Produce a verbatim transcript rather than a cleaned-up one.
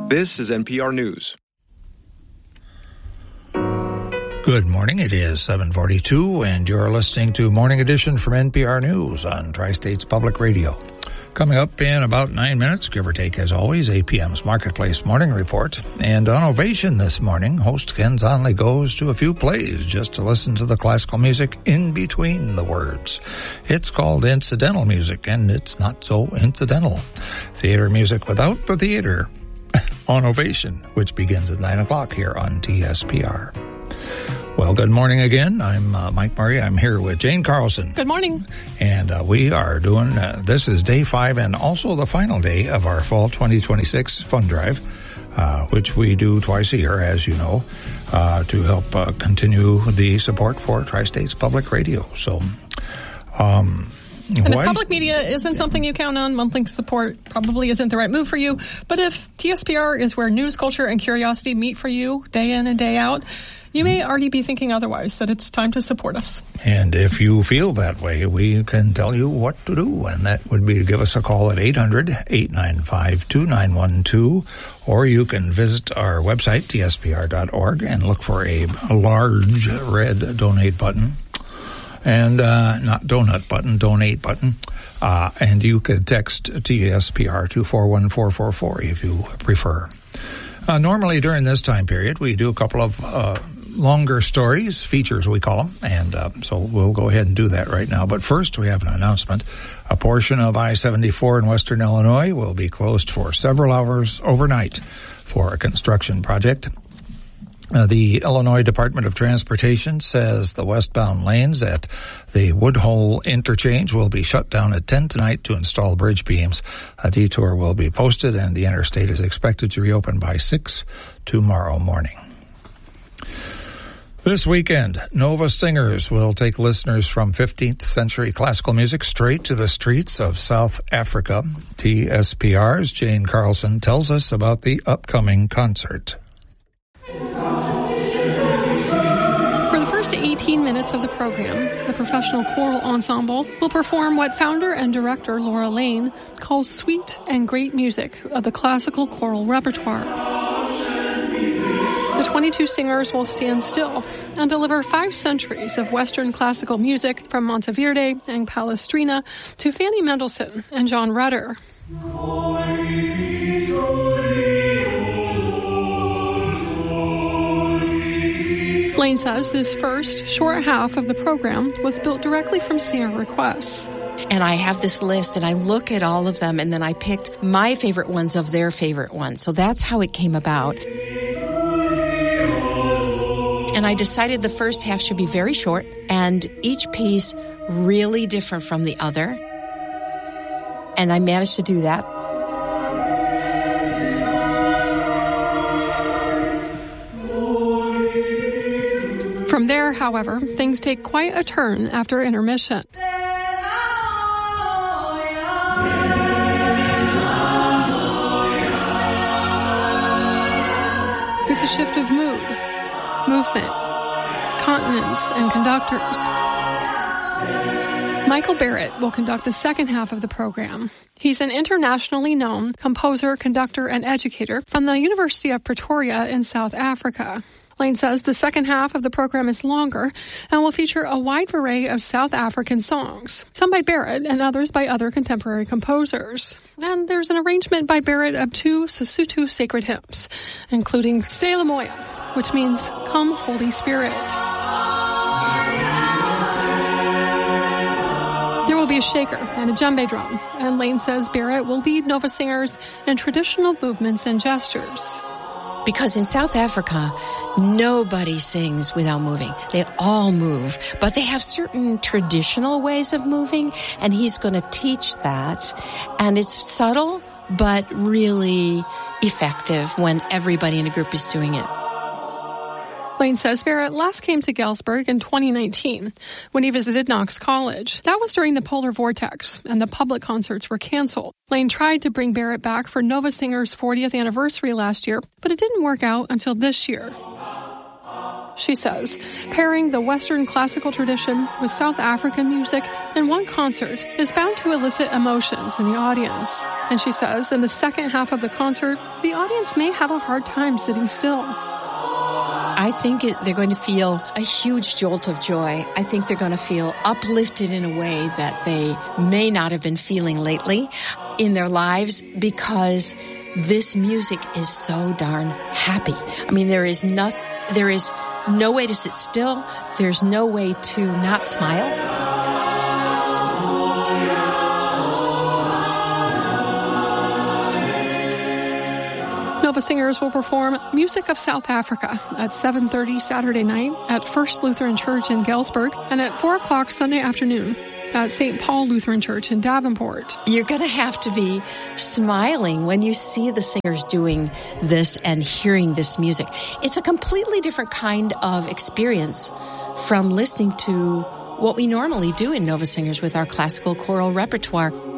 This is N P R News. Good morning. It is seven forty-two, and you're listening to Morning Edition from N P R News on Tri-States Public Radio. Coming up in about nine minutes, give or take as always, A P M's Marketplace Morning Report. And on Ovation this morning, host Ken Zonley goes to a few plays just to listen to the classical music in between the words. It's called incidental music, and it's not so incidental. Theater music without the theater on Ovation, which begins at nine o'clock here on T S P R. Well, good morning again. I'm uh, Mike Murray. I'm here with Jane Carlson. Good morning. And uh, we are doing, uh, this is day five and also the final day of our fall twenty twenty-six fund drive, uh, which we do twice a year, as you know, uh, to help uh, continue the support for Tri-States Public Radio. So, um... And if public media isn't something you count on, monthly support probably isn't the right move for you. But if T S P R is where news, culture, and curiosity meet for you day in and day out, you may already be thinking otherwise, that it's time to support us. And if you feel that way, we can tell you what to do, and that would be to give us a call at eight hundred, eight nine five, two nine one two, or you can visit our website, T S P R dot org, and look for a large red donate button. And, uh, not donut button, donate button. Uh, and you could text T S P R to four one four four four if you prefer. Uh, normally during this time period, we do a couple of, uh, longer stories, features we call them. And, uh, so we'll go ahead and do that right now. But first we have an announcement. A portion of I seventy-four in western Illinois will be closed for several hours overnight for a construction project. Uh, the Illinois Department of Transportation says the westbound lanes at the Woodhull interchange will be shut down at ten tonight to install bridge beams. A detour will be posted, and the interstate is expected to reopen by six tomorrow morning. This weekend, Nova Singers will take listeners from fifteenth century classical music straight to the streets of South Africa. T S P R's Jane Carlson tells us about the upcoming concert. For the first eighteen minutes of the program, the professional choral ensemble will perform what founder and director Laura Lane calls sweet and great music of the classical choral repertoire. The twenty-two singers will stand still and deliver five centuries of Western classical music from Monteverdi and Palestrina to Fanny Mendelssohn and John Rutter. Lane says this first short half of the program was built directly from singer requests. And I have this list, and I look at all of them, and then I picked my favorite ones of their favorite ones. So that's how it came about. And I decided the first half should be very short, and each piece really different from the other. And I managed to do that. From there, however, things take quite a turn after intermission. There's a shift of mood, movement, continents, and conductors. Michael Barrett will conduct the second half of the program. He's an internationally known composer, conductor, and educator from the University of Pretoria in South Africa. Lane says the second half of the program is longer and will feature a wide array of South African songs, some by Barrett and others by other contemporary composers. And there's an arrangement by Barrett of two Sesotho sacred hymns, including Stella Moya, which means Come Holy Spirit. There will be a shaker and a djembe drum, and Lane says Barrett will lead Nova Singers in traditional movements and gestures. Because in South Africa, nobody sings without moving. They all move, but they have certain traditional ways of moving, and he's going to teach that. And it's subtle, but really effective when everybody in a group is doing it. Lane says Barrett last came to Galesburg in twenty nineteen when he visited Knox College. That was during the polar vortex, and the public concerts were canceled. Lane tried to bring Barrett back for Nova Singers' fortieth anniversary last year, but it didn't work out until this year. She says, pairing the Western classical tradition with South African music in one concert is bound to elicit emotions in the audience. And she says, in the second half of the concert, the audience may have a hard time sitting still. I think it, they're going to feel a huge jolt of joy. I think they're going to feel uplifted in a way that they may not have been feeling lately in their lives, because this music is so darn happy. I mean, there is nothing, there is no way to sit still. There's no way to not smile. Nova Singers will perform Music of South Africa at seven thirty Saturday night at First Lutheran Church in Galesburg and at four o'clock Sunday afternoon at Saint Paul Lutheran Church in Davenport. You're going to have to be smiling when you see the singers doing this and hearing this music. It's a completely different kind of experience from listening to what we normally do in Nova Singers with our classical choral repertoire.